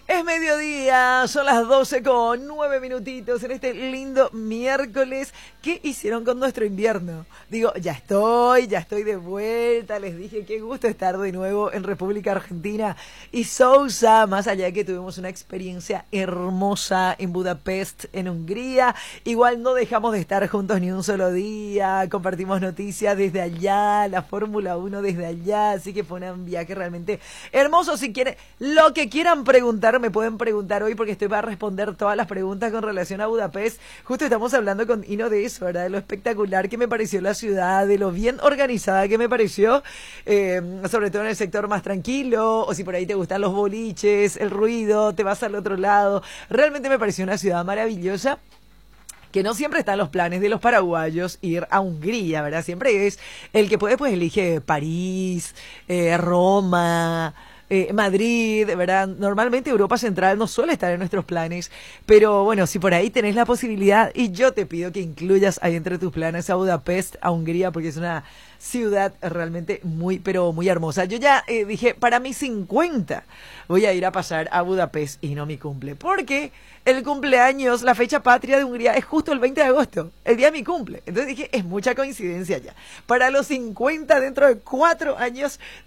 Es mediodía, son las 12 con 9 minutitos en este lindo miércoles. ¿Qué hicieron con nuestro invierno? Digo, ya estoy de vuelta. Les dije, qué gusto estar de nuevo en República Argentina. Y Sousa, más allá de que tuvimos una experiencia hermosa en Budapest, en Hungría, igual no dejamos de estar juntos ni un solo día. Compartimos noticias desde allá, la Fórmula 1 desde allá. Así que fue un viaje realmente hermoso. Si quieren, lo que quieran preguntar, me pueden preguntar hoy porque estoy para responder todas las preguntas con relación a Budapest. Justo estamos hablando con Ino de eso, ¿verdad? De lo espectacular que me pareció la ciudad, de lo bien organizada que me pareció, sobre todo en el sector más tranquilo, o si por ahí te gustan los boliches, el ruido, te vas al otro lado. Realmente me pareció una ciudad maravillosa, que no siempre están los planes de los paraguayos ir a Hungría, ¿verdad? Siempre es el que puede, pues elige París, Roma, Madrid, ¿verdad? Normalmente Europa Central no suele estar en nuestros planes, pero bueno, si por ahí tenés la posibilidad, y yo te pido que incluyas ahí entre tus planes a Budapest, a Hungría, porque es una ciudad realmente muy, pero muy hermosa. Yo ya dije, para mis 50 voy a ir a pasar a Budapest y no mi cumple, porque el cumpleaños, la fecha patria de Hungría es justo el 20 de agosto, el día de mi cumple. Entonces dije, es mucha coincidencia ya. Para los 50, dentro de 4 años,